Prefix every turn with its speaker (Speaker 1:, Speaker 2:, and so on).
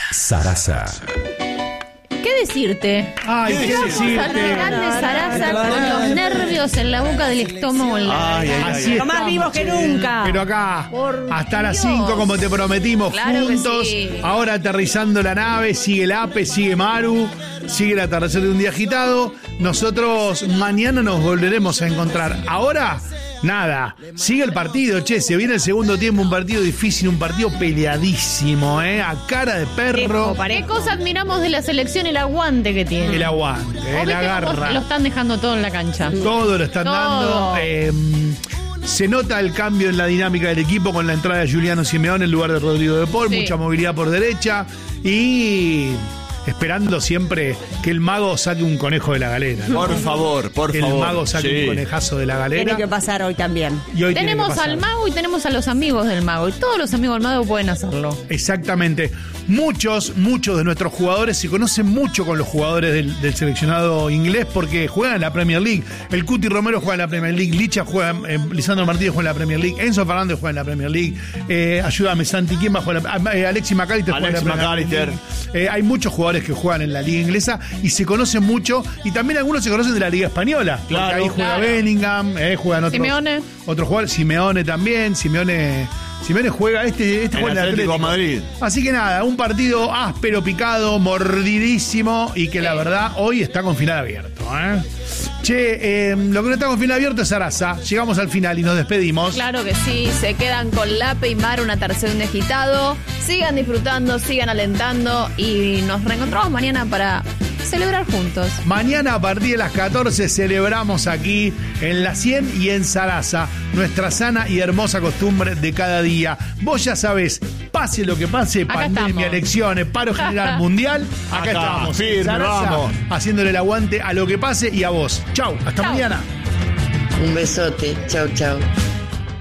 Speaker 1: Sarasa.
Speaker 2: ¿Qué decirte?
Speaker 3: Ay, ¿qué decirte?
Speaker 2: De Sarasa con los nervios en la boca del estómago.
Speaker 3: Así
Speaker 4: Lo más vivos que nunca.
Speaker 3: Pero acá,
Speaker 2: Por
Speaker 3: hasta las
Speaker 2: Dios.
Speaker 3: 5, como te prometimos,
Speaker 2: Claro que
Speaker 3: juntos.
Speaker 2: sí.
Speaker 3: Ahora aterrizando la nave, sigue el Ape, sigue Maru, sigue el atardecer de un día agitado. Nosotros mañana nos volveremos a encontrar. Ahora, nada, sigue el partido, che, se viene el segundo tiempo, un partido difícil, un partido peleadísimo, a cara de perro.
Speaker 2: ¿Qué cosa admiramos de la selección? El aguante que tiene.
Speaker 3: El aguante, la garra.
Speaker 2: Lo están dejando todo en la cancha.
Speaker 3: Todo lo están
Speaker 2: Todo.
Speaker 3: dando. Se nota el cambio en la dinámica del equipo con la entrada de Juliano Simeone en lugar de Rodrigo de Paul,
Speaker 2: Sí.
Speaker 3: mucha movilidad por derecha y esperando siempre que el mago saque un conejo de la galera, ¿no?
Speaker 1: Por favor.
Speaker 3: Que el mago saque
Speaker 1: Sí.
Speaker 3: un conejazo de la galera.
Speaker 4: Tiene que pasar hoy también.
Speaker 3: Y hoy tiene que
Speaker 2: Tenemos
Speaker 3: pasar.
Speaker 2: al mago y tenemos a los amigos del mago. Y todos los amigos del mago pueden hacerlo.
Speaker 3: Exactamente. Muchos de nuestros jugadores se conocen mucho con los jugadores del seleccionado inglés porque juegan en la Premier League. El Cuti Romero juega en la Premier League, Licha juega, Lisandro Martínez juega en la Premier League, Enzo Fernández juega en la Premier League, ayúdame Santi, ¿quién va a jugar? Alexis McAllister juega en la Premier League. Hay muchos jugadores que juegan en la Liga Inglesa y se conocen mucho y también algunos se conocen de la Liga Española.
Speaker 1: Claro,
Speaker 3: porque ahí juega
Speaker 2: claro.
Speaker 3: Bellingham, juegan otros.
Speaker 2: Simeone.
Speaker 3: Otros jugadores, Simeone también, Simeone juega, este juega en el Atlético
Speaker 1: de Madrid.
Speaker 3: Así que nada, un partido áspero, picado, mordidísimo y que la verdad hoy está con final abierto. Che, lo que no está con final abierto es Sarasa. Llegamos al final y nos despedimos.
Speaker 2: Claro que sí, se quedan con Lape y Mar, una tercera de un agitado. Sigan disfrutando, sigan alentando y nos reencontramos mañana para celebrar juntos.
Speaker 3: Mañana a partir de las 14 celebramos aquí en La 100 y en Sarasa nuestra sana y hermosa costumbre de cada día. Vos ya sabés, pase lo que pase,
Speaker 2: Acá
Speaker 3: pandemia,
Speaker 2: estamos.
Speaker 3: elecciones, paro general mundial, acá
Speaker 1: Acá,
Speaker 3: estamos.
Speaker 1: firme,
Speaker 3: Sarasa,
Speaker 1: vamos.
Speaker 3: haciéndole el aguante a lo que pase y a vos. Chau, hasta
Speaker 2: Chau.
Speaker 3: mañana.
Speaker 5: Un besote. Chau, chau.